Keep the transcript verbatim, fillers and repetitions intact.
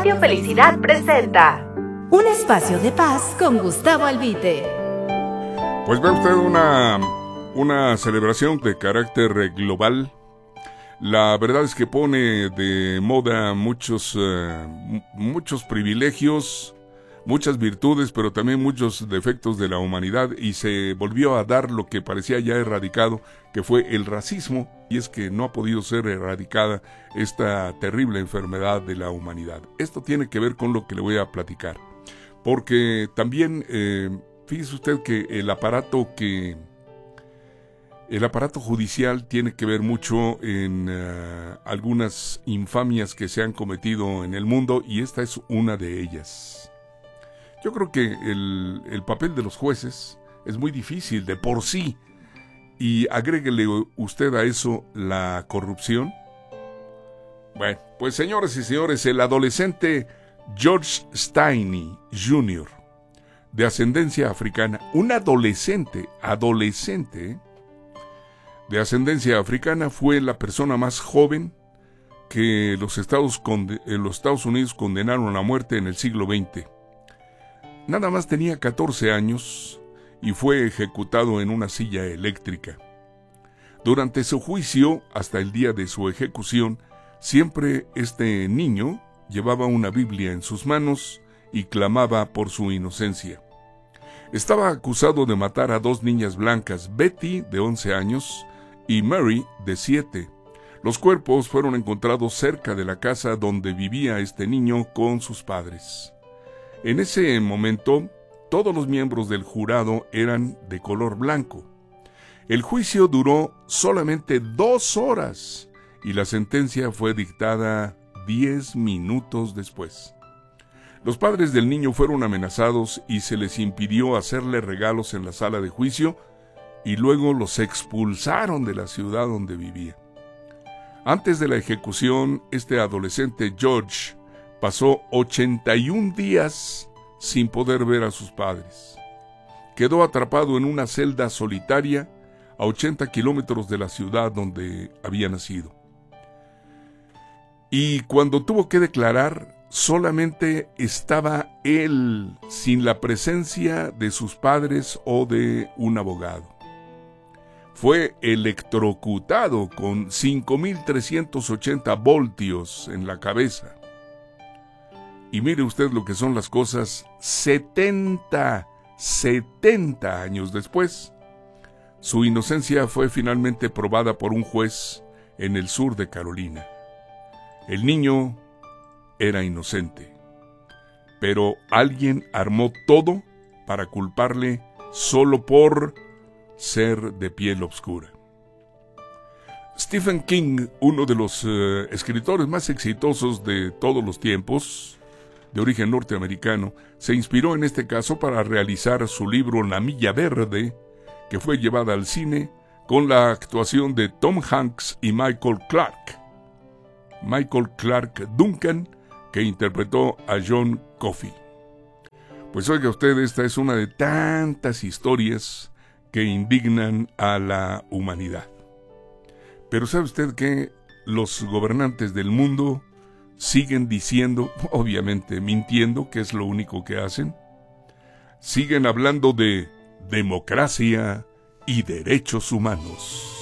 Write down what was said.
Radio Felicidad presenta un espacio de paz con Gustavo Albite. Pues ve usted una, una celebración de carácter global. La verdad es que pone de moda muchos, uh, muchos privilegios, muchas virtudes, pero también muchos defectos de la humanidad, y se volvió a dar lo que parecía ya erradicado, que fue el racismo, y es que no ha podido ser erradicada esta terrible enfermedad de la humanidad. Esto tiene que ver con lo que le voy a platicar, porque también, eh, fíjese usted que el aparato que... El aparato judicial tiene que ver mucho en uh, algunas infamias que se han cometido en el mundo, y esta es una de ellas. Yo creo que el, el papel de los jueces es muy difícil de por sí, y agréguele usted a eso la corrupción. Bueno, pues señores y señores, el adolescente George Steiny junior, de ascendencia africana, un adolescente, adolescente, de ascendencia africana, fue la persona más joven que los Estados, conde- los Estados Unidos condenaron a muerte en el siglo veinte. Nada más tenía catorce años y fue ejecutado en una silla eléctrica. Durante su juicio, hasta el día de su ejecución, siempre este niño llevaba una Biblia en sus manos y clamaba por su inocencia. Estaba acusado de matar a dos niñas blancas, Betty, de once años, y Mary, de siete. Los cuerpos fueron encontrados cerca de la casa donde vivía este niño con sus padres. En ese momento, todos los miembros del jurado eran de color blanco. El juicio duró solamente dos horas y la sentencia fue dictada diez minutos después. Los padres del niño fueron amenazados y se les impidió hacerle regalos en la sala de juicio, y luego los expulsaron de la ciudad donde vivía. Antes de la ejecución, este adolescente George pasó ochenta y un días sin poder ver a sus padres. Quedó atrapado en una celda solitaria a ochenta kilómetros de la ciudad donde había nacido. Y cuando tuvo que declarar, solamente estaba él, sin la presencia de sus padres o de un abogado. Fue electrocutado con cinco mil trescientos ochenta voltios en la cabeza. Y mire usted lo que son las cosas, setenta, setenta años después. Su inocencia fue finalmente probada por un juez en el sur de Carolina. El niño era inocente, pero alguien armó todo para culparle solo por ser de piel oscura. Stephen King, uno de los uh, escritores más exitosos de todos los tiempos, de origen norteamericano, se inspiró en este caso para realizar su libro La Milla Verde, que fue llevada al cine con la actuación de Tom Hanks y Michael Clarke. Michael Clarke Duncan, que interpretó a John Coffey. Pues oiga usted, esta es una de tantas historias que indignan a la humanidad. Pero ¿sabe usted que los gobernantes del mundo siguen diciendo, obviamente mintiendo, que es lo único que hacen? Siguen hablando de democracia y derechos humanos.